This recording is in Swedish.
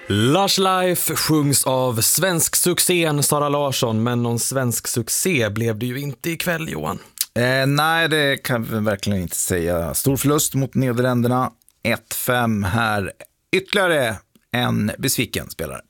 Lars Life sjungs av svensk succén Sara Larsson, men någon svensk succé blev det ju inte ikväll, Johan. Nej, det kan vi verkligen inte säga. Stor förlust mot Nederländerna, 1-5 här. Ytterligare en besviken spelare.